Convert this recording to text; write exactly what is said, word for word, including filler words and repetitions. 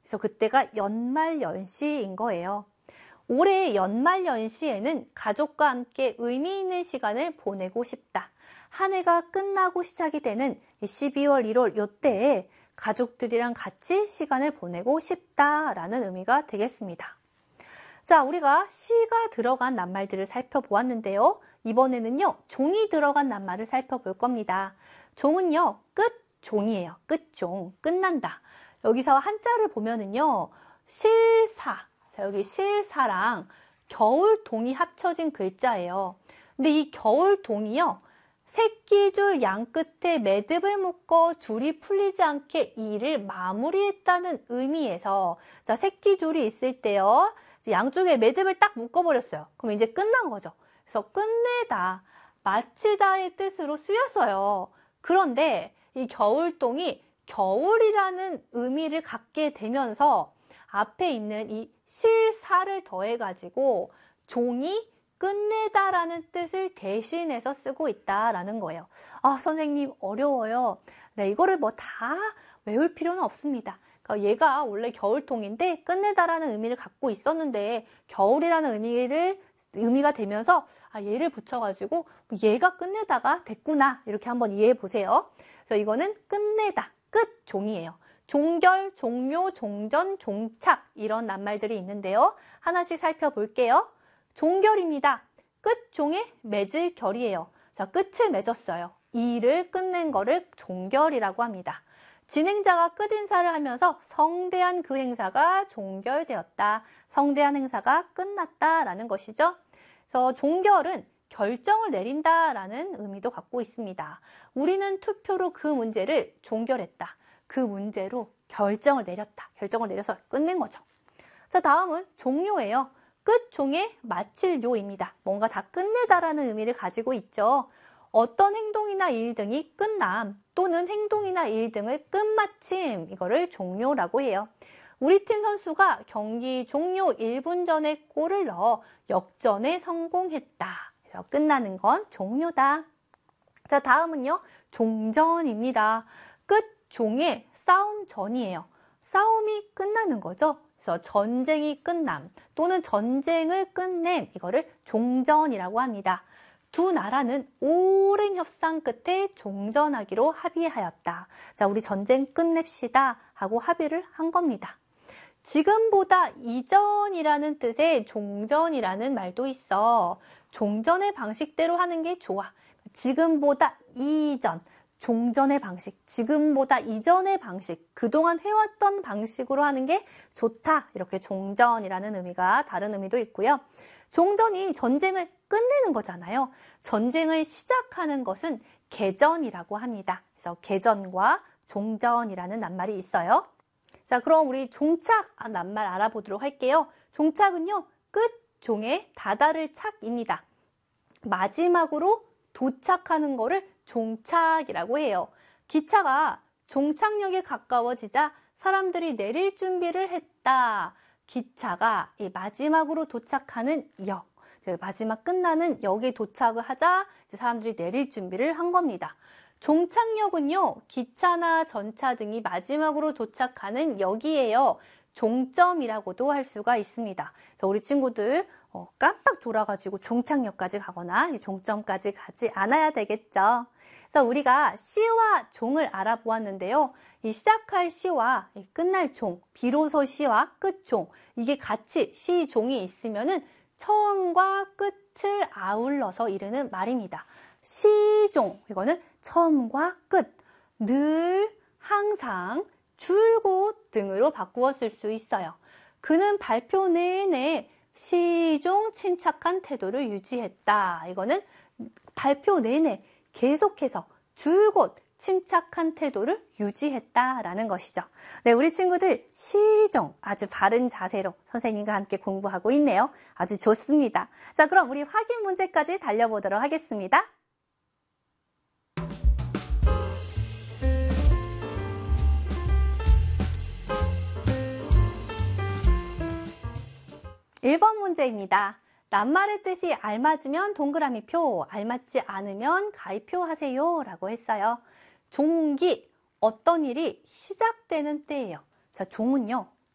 그래서 그때가 연말연시인 거예요. 올해 연말연시에는 가족과 함께 의미 있는 시간을 보내고 싶다. 한 해가 끝나고 시작이 되는 십이월, 일월 이때에 가족들이랑 같이 시간을 보내고 싶다라는 의미가 되겠습니다. 자, 우리가 시가 들어간 낱말들을 살펴보았는데요. 이번에는요, 종이 들어간 낱말을 살펴볼 겁니다. 종은요, 끝종이에요. 끝종, 끝난다. 여기서 한자를 보면은요, 실사. 자, 여기 실사랑 겨울동이 합쳐진 글자예요. 근데 이 겨울동이요, 새끼줄 양 끝에 매듭을 묶어 줄이 풀리지 않게 이 일을 마무리했다는 의미에서, 자, 새끼줄이 있을 때요, 양쪽에 매듭을 딱 묶어버렸어요. 그럼 이제 끝난 거죠. 그래서 끝내다, 마치다의 뜻으로 쓰였어요. 그런데 이 겨울동이 겨울이라는 의미를 갖게 되면서 앞에 있는 이 실사를 더해가지고 종이 끝내다라는 뜻을 대신해서 쓰고 있다라는 거예요. 아, 선생님 어려워요. 네, 이거를 뭐 다 외울 필요는 없습니다. 그러니까 얘가 원래 겨울통인데 끝내다라는 의미를 갖고 있었는데 겨울이라는 의미를 의미가 되면서 아, 얘를 붙여가지고 얘가 끝내다가 됐구나 이렇게 한번 이해해 보세요. 그래서 이거는 끝내다, 끝 종이에요. 종결, 종료, 종전, 종착 이런 낱말들이 있는데요. 하나씩 살펴볼게요. 종결입니다. 끝종에 맺을 결이에요. 자, 끝을 맺었어요. 이 일을 끝낸 거를 종결이라고 합니다. 진행자가 끝인사를 하면서 성대한 그 행사가 종결되었다. 성대한 행사가 끝났다라는 것이죠. 그래서 종결은 결정을 내린다라는 의미도 갖고 있습니다. 우리는 투표로 그 문제를 종결했다. 그 문제로 결정을 내렸다. 결정을 내려서 끝낸 거죠. 자, 다음은 종료예요. 끝종에 마칠 료입니다. 뭔가 다 끝내다라는 의미를 가지고 있죠. 어떤 행동이나 일 등이 끝남 또는 행동이나 일 등을 끝마침, 이거를 종료라고 해요. 우리 팀 선수가 경기 종료 일 분 전에 골을 넣어 역전에 성공했다. 그래서 끝나는 건 종료다. 자, 다음은요. 종전입니다. 끝종의 싸움 전이에요. 싸움이 끝나는 거죠. 그래서 전쟁이 끝남 또는 전쟁을 끝냄, 이거를 종전이라고 합니다. 두 나라는 오랜 협상 끝에 종전하기로 합의하였다. 자, 우리 전쟁 끝냅시다 하고 합의를 한 겁니다. 지금보다 이전이라는 뜻의 종전이라는 말도 있어. 종전의 방식대로 하는 게 좋아. 지금보다 이전, 종전의 방식, 지금보다 이전의 방식, 그동안 해왔던 방식으로 하는 게 좋다. 이렇게 종전이라는 의미가 다른 의미도 있고요. 종전이 전쟁을 끝내는 거잖아요. 전쟁을 시작하는 것은 개전이라고 합니다. 그래서 개전과 종전이라는 낱말이 있어요. 자, 그럼 우리 종착 낱말 알아보도록 할게요. 종착은요, 끝종에 다다를 착입니다. 마지막으로 도착하는 거를 종착이라고 해요. 기차가 종착역에 가까워지자 사람들이 내릴 준비를 했다. 기차가 이 마지막으로 도착하는 역, 마지막 끝나는 역에 도착을 하자 이제 사람들이 내릴 준비를 한 겁니다. 종착역은요, 기차나 전차 등이 마지막으로 도착하는 역이에요. 종점이라고도 할 수가 있습니다. 그래서 우리 친구들 어, 깜빡 졸아가지고 종착역까지 가거나 종점까지 가지 않아야 되겠죠. 그래서 우리가 시와 종을 알아보았는데요. 이 시작할 시와 이 끝날 종, 비로소 시와 끝종, 이게 같이 시, 종이 있으면은 처음과 끝을 아울러서 이르는 말입니다. 시종, 이거는 처음과 끝, 늘, 항상, 줄곧 등으로 바꾸어 쓸 수 있어요. 그는 발표 내내 시종 침착한 태도를 유지했다. 이거는 발표 내내 계속해서 줄곧 침착한 태도를 유지했다라는 것이죠. 네, 우리 친구들 시종 아주 바른 자세로 선생님과 함께 공부하고 있네요. 아주 좋습니다. 자, 그럼 우리 확인 문제까지 달려보도록 하겠습니다. 일 번 문제입니다. 낱말의 뜻이 알맞으면 동그라미 표, 알맞지 않으면 가위표 하세요 라고 했어요. 종기, 어떤 일이 시작되는 때예요. 자, 종은요,